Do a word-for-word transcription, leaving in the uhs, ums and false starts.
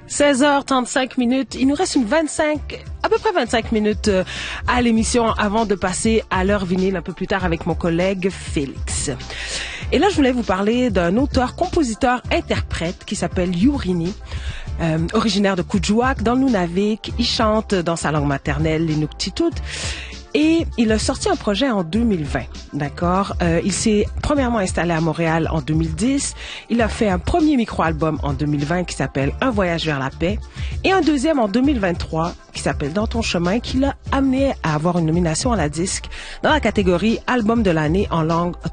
seize heures trente-cinq minutes. Il nous reste une vingt-cinq, à peu près vingt-cinq minutes à l'émission avant de passer à l'heure vinyle un peu plus tard avec mon collègue Félix. Et là, je voulais vous parler d'un auteur, compositeur, interprète qui s'appelle Yourini. Euh, originaire de Kuujjuaq, dans le Nunavik. Il chante dans sa langue maternelle, l'Inuktitut. Et il a sorti un projet en deux mille vingt, d'accord? Euh, il s'est premièrement installé à Montréal en deux mille dix. Il a fait un premier micro-album en deux mille vingt qui s'appelle Un voyage vers la paix. Et un deuxième en deux mille vingt-trois qui s'appelle Dans ton chemin, qui l'a amené à avoir une nomination à la disque dans la catégorie Album de l'année en langue